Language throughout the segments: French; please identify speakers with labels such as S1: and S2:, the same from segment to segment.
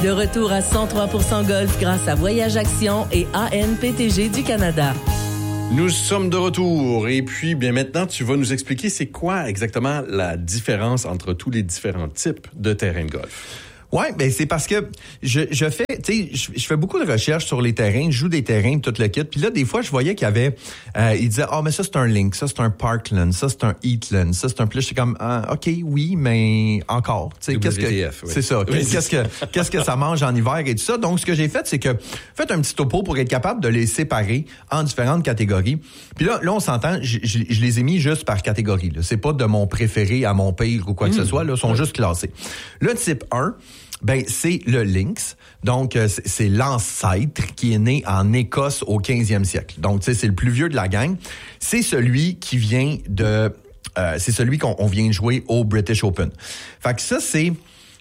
S1: De retour à 103% Golf grâce à Voyage Action et ANPTG du Canada.
S2: Nous sommes de retour et puis bien maintenant tu vas nous expliquer c'est quoi exactement la différence entre tous les différents types de terrains de golf.
S3: Ouais, ben c'est parce que je fais, tu sais, je fais beaucoup de recherches sur les terrains, je joue des terrains, tout le kit. Puis là, des fois, je voyais qu'il y avait, il disait, mais ça c'est un Link, ça c'est un Parkland, ça c'est un Heatland, ça c'est un. Puis là, j'étais comme, ok, oui, mais encore, tu sais, qu'est-ce que,
S2: oui.
S3: c'est ça,
S2: Oui,
S3: qu'est-ce que ça mange en hiver et tout ça. Donc, ce que j'ai fait, c'est que faites un petit topo pour être capable de les séparer en différentes catégories. Puis là, on s'entend, je les ai mis juste par catégorie. Là. C'est pas de mon préféré à mon pire ou quoi que ce soit. Là, ils sont juste classés. Le type 1. Ben, c'est le Lynx. Donc, c'est l'ancêtre qui est né en Écosse au 15e siècle. Donc, tu sais, c'est le plus vieux de la gang. C'est celui qui vient de... c'est celui qu'on vient de jouer au British Open. Fait que ça, c'est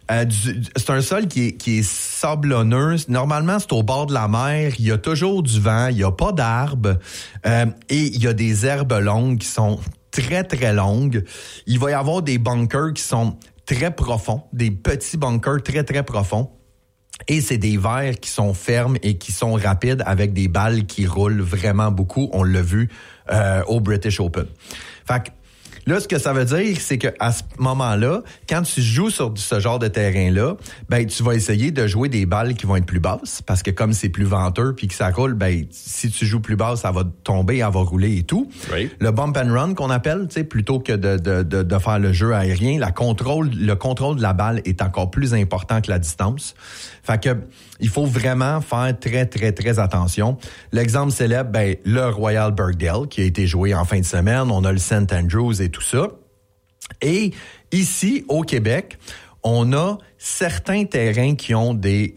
S3: un sol qui est sablonneux. Normalement, c'est au bord de la mer. Il y a toujours du vent. Il y a pas d'arbres. Et il y a des herbes longues qui sont très, très longues. Il va y avoir des bunkers qui sont très profonds, des petits bunkers très, très profonds. Et c'est des verres qui sont fermes et qui sont rapides avec des balles qui roulent vraiment beaucoup. On l'a vu au British Open. Fait que là, ce que ça veut dire, c'est que à ce moment-là, quand tu joues sur ce genre de terrain-là, ben tu vas essayer de jouer des balles qui vont être plus basses, parce que comme c'est plus venteux puis que ça roule, ben si tu joues plus basse, ça va tomber, elle va rouler et tout.
S2: Oui.
S3: Le bump and run qu'on appelle, tu sais, plutôt que de faire le jeu aérien, le contrôle de la balle est encore plus important que la distance. Fait que il faut vraiment faire très, très, très attention. L'exemple célèbre, ben, le Royal Birkdale, qui a été joué en fin de semaine. On a le St. Andrews et tout ça. Et ici, au Québec, on a certains terrains qui ont des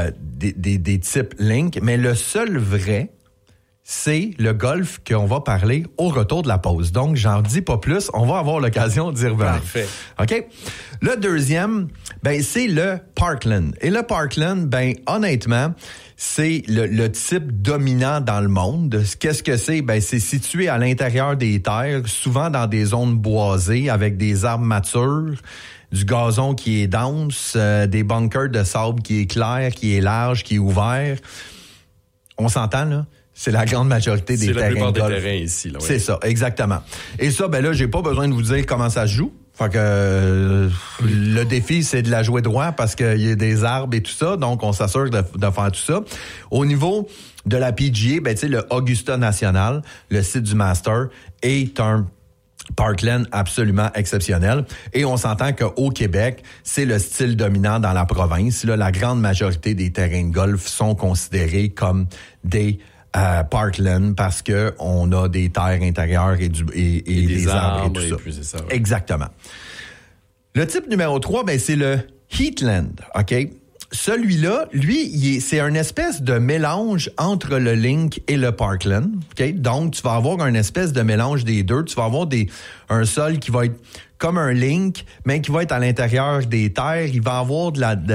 S3: types Link, mais le seul vrai, c'est le golf qu'on va parler au retour de la pause. Donc, j'en dis pas plus. On va avoir l'occasion d'y revenir.
S2: Parfait.
S3: OK? Le deuxième, ben, c'est le Parkland. Et le Parkland, ben, honnêtement, c'est le type dominant dans le monde. Qu'est-ce que c'est? Ben, c'est situé à l'intérieur des terres, souvent dans des zones boisées avec des arbres matures, du gazon qui est dense, des bunkers de sable qui est clair, qui est large, qui est ouvert. On s'entend, là? C'est la grande majorité des terrains de golf.
S2: C'est la plupart des terrains ici. Là, oui.
S3: C'est ça, exactement. Et ça, ben là, j'ai pas besoin de vous dire comment ça se joue. Fait que le défi, c'est de la jouer droit parce qu'il y a des arbres et tout ça. Donc, on s'assure de faire tout ça. Au niveau de la PGA, ben tu sais, le Augusta National, le site du Master, est un Parkland absolument exceptionnel. Et on s'entend qu'au Québec, c'est le style dominant dans la province. Là, la grande majorité des terrains de golf sont considérés comme des Parkland parce que on a des terres intérieures et des arbres et tout ça.
S2: Ouais.
S3: Exactement. Le type numéro 3, ben c'est le Heatland, OK? Celui-là, lui, c'est une espèce de mélange entre le Link et le Parkland, OK? Donc, tu vas avoir une espèce de mélange des deux. Tu vas avoir un sol qui va être comme un Link, mais qui va être à l'intérieur des terres. Il va avoir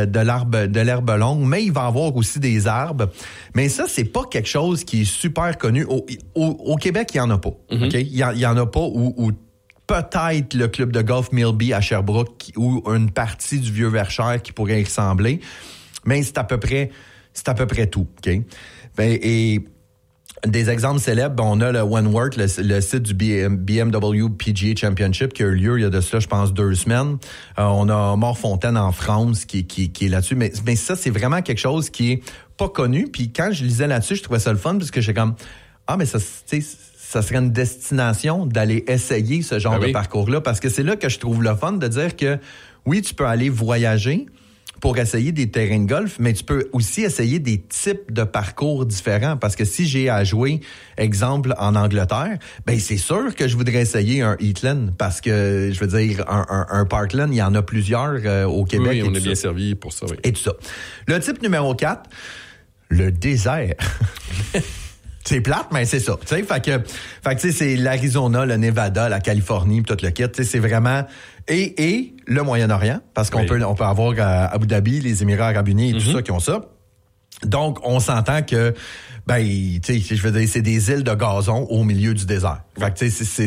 S3: de l'herbe longue, mais il va avoir aussi des arbres. Mais ça, c'est pas quelque chose qui est super connu. Au Québec, il y en a pas. Mm-hmm. OK? Il y en a pas où peut-être le club de golf Milby à Sherbrooke ou une partie du Vieux-Verchères qui pourrait y ressembler. Mais c'est à peu près tout. OK? Ben, et des exemples célèbres, ben, on a le Wentworth, le site du BMW PGA Championship qui a eu lieu il y a de cela, je pense, 2 semaines. On a Morfontaine en France qui est là-dessus. Mais ça, c'est vraiment quelque chose qui est pas connu. Puis quand je lisais là-dessus, je trouvais ça le fun parce que j'étais comme, mais ça, tu sais, ça serait une destination d'aller essayer ce genre de parcours-là. Parce que c'est là que je trouve le fun de dire que, oui, tu peux aller voyager pour essayer des terrains de golf, mais tu peux aussi essayer des types de parcours différents. Parce que si j'ai à jouer, exemple, en Angleterre, ben c'est sûr que je voudrais essayer un Heatland. Parce que, je veux dire, un Parkland, il y en a plusieurs au Québec.
S2: Oui, on est bien servi pour ça, oui.
S3: Et tout ça. Le type numéro 4, le désert. C'est plate, mais c'est ça. Tu sais, fait que tu sais, c'est l'Arizona, le Nevada, la Californie, tout le kit. Tu sais, c'est vraiment et le Moyen-Orient, parce qu'on peut avoir Abu Dhabi, les Émirats Arabes Unis et tout ça qui ont ça. Donc, on s'entend que, tu sais, je veux dire, c'est des îles de gazon au milieu du désert. Fait que, tu sais,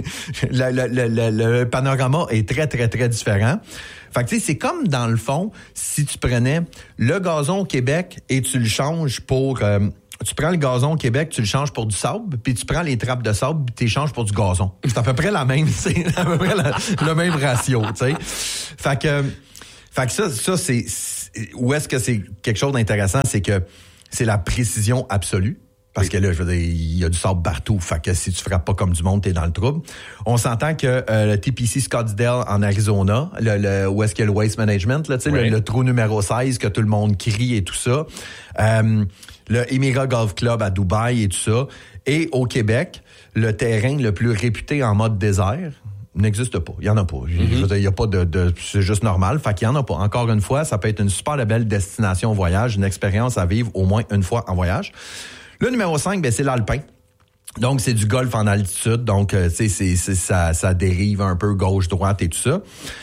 S3: le panorama est très, très, très différent. Fait que, tu sais, c'est comme, dans le fond, si tu prenais le gazon au Québec et tu le changes pour... tu prends le gazon au Québec, tu le changes pour du sable, puis tu prends les trappes de sable, puis tu les changes pour du gazon. C'est à peu près la même, c'est à peu près le même ratio, tu sais. Fait que ça, c'est où est-ce que c'est quelque chose d'intéressant, c'est que c'est la précision absolue. Parce que là, je veux dire, il y a du sable partout. Fait que si tu frappes pas comme du monde, t'es dans le trouble. On s'entend que le TPC Scottsdale en Arizona, où est-ce qu'il y a le waste management, là, tu sais, le trou numéro 16 que tout le monde crie et tout ça. Le Emira Golf Club à Dubaï et tout ça. Et au Québec, le terrain le plus réputé en mode désert n'existe pas. Il y en a pas. Je veux dire, il y a pas de c'est juste normal. Fait qu'il y en a pas. Encore une fois, ça peut être une super belle destination voyage, une expérience à vivre au moins une fois en voyage. Le numéro 5, c'est l'Alpin. Donc, c'est du golf en altitude. Donc, tu sais, ça dérive un peu gauche-droite et tout ça.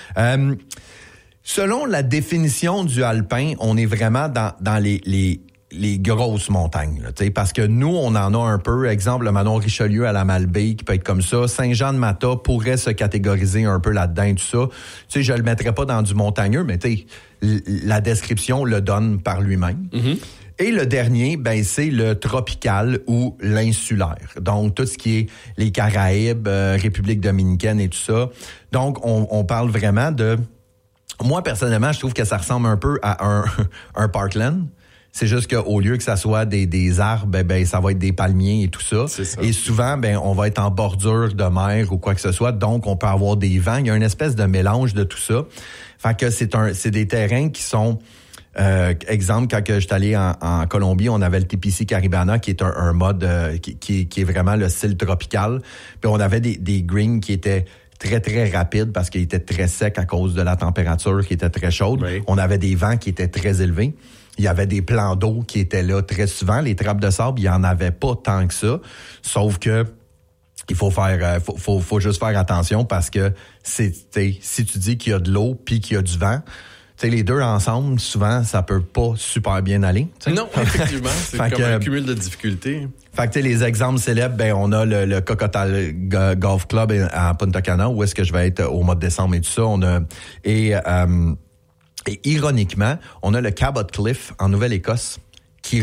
S3: Selon la définition du alpin, on est vraiment dans les grosses montagnes, là, parce que nous, on en a un peu. Exemple, le Manon Richelieu à la Malbaie qui peut être comme ça. Saint-Jean-de-Mata pourrait se catégoriser un peu là-dedans et tout ça. Tu sais, je le mettrais pas dans du montagneux, mais tu sais, la description le donne par lui-même. Mm-hmm. Et le dernier, c'est le tropical ou l'insulaire. Donc, tout ce qui est les Caraïbes, République dominicaine et tout ça. Donc, on parle vraiment de... Moi, personnellement, je trouve que ça ressemble un peu à un parkland. C'est juste qu'au lieu que ça soit des arbres, ça va être des palmiers et tout ça.
S2: C'est ça.
S3: Et souvent, on va être en bordure de mer ou quoi que ce soit. Donc, on peut avoir des vents. Il y a une espèce de mélange de tout ça. Fait que c'est des terrains qui sont... exemple, quand je suis allé en Colombie, on avait le TPC Caribana qui est un mode qui est vraiment le style tropical. Puis on avait des greens qui étaient très, très rapides parce qu'ils étaient très secs à cause de la température qui était très chaude. Oui. On avait des vents qui étaient très élevés. Il y avait des plans d'eau qui étaient là très souvent. Les trappes de sable, il y en avait pas tant que ça. Sauf que il faut juste faire attention parce que si tu dis qu'il y a de l'eau puis qu'il y a du vent, tu sais, les deux ensemble, souvent, ça peut pas super bien aller. T'sais.
S2: Non, effectivement, c'est comme un cumul de difficultés.
S3: Fait que les exemples célèbres, on a le Cocotal Golf Club à Punta Cana, où est-ce que je vais être au mois de décembre et tout ça. On a et ironiquement, on a le Cabot Cliff en Nouvelle-Écosse qui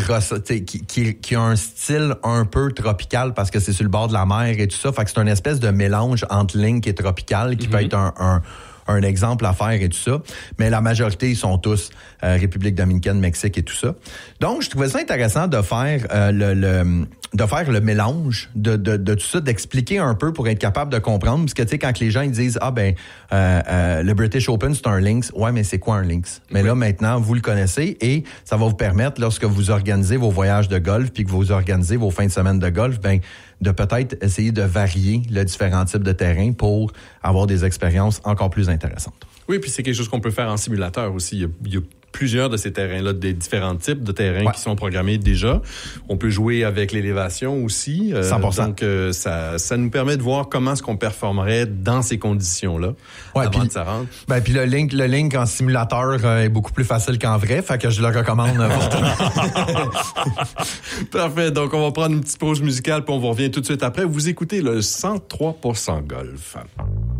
S3: a un style un peu tropical parce que c'est sur le bord de la mer et tout ça. Fait que c'est une espèce de mélange entre Link et tropical qui peut être un exemple à faire et tout ça. Mais la majorité, ils sont tous République dominicaine, Mexique et tout ça. Donc, je trouvais ça intéressant de faire le mélange de tout ça, d'expliquer un peu pour être capable de comprendre. Parce que, tu sais, quand les gens ils disent, le British Open, c'est un links. Ouais, mais c'est quoi un links? Mais là, maintenant, vous le connaissez et ça va vous permettre, lorsque vous organisez vos voyages de golf puis que vous organisez vos fins de semaine de golf, de peut-être essayer de varier le différents types de terrains pour avoir des expériences encore plus intéressantes.
S2: Oui, puis c'est quelque chose qu'on peut faire en simulateur aussi. Il y a plusieurs de ces terrains-là, des différents types de terrains qui sont programmés déjà. On peut jouer avec l'élévation aussi.
S3: 100%.
S2: Donc, ça nous permet de voir comment est-ce qu'on performerait dans ces conditions-là avant de se rendre.
S3: Puis le link en simulateur est beaucoup plus facile qu'en vrai, fait que je le recommande fortement.
S2: Parfait. Donc, on va prendre une petite pause musicale puis on vous revient tout de suite après. Vous écoutez le 103% Golf.